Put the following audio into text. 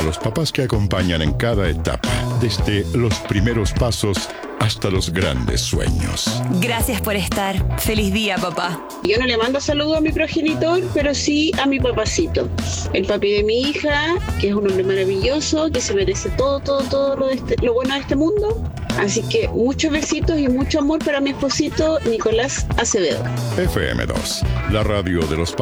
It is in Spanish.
los papás que acompañan en cada etapa, desde los primeros pasos hasta los grandes sueños. Gracias por estar. Feliz día, papá. Yo no le mando saludos a mi progenitor, pero sí a mi papacito, el papi de mi hija, que es un hombre maravilloso, que se merece todo lo bueno de este mundo. Así que muchos besitos y mucho amor para mi esposito Nicolás Acevedo. FM2, la radio de los